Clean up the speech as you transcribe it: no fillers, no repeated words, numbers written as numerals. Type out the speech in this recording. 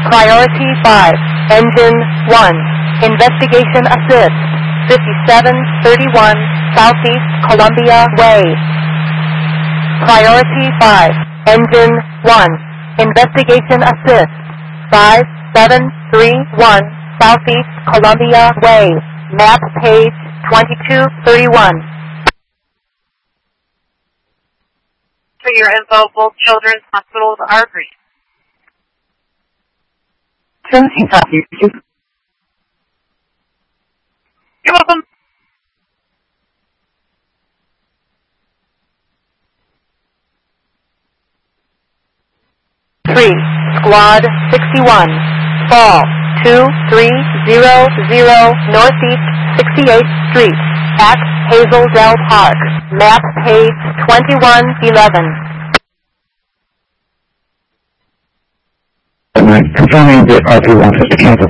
Priority 5, Engine 1, Investigation Assist, 5731 Southeast Columbia Way. Priority 5, Engine 1, Investigation Assist, 5731 Southeast Columbia Way. Map page 2231. For your info, both children's hospitals are green. Tennessee Southeast. You're welcome. Squad 61, Fall 2300 Northeast 68th Street at Hazel Dell Park. Map page 2111. Confirming that R3 wants us to cancel.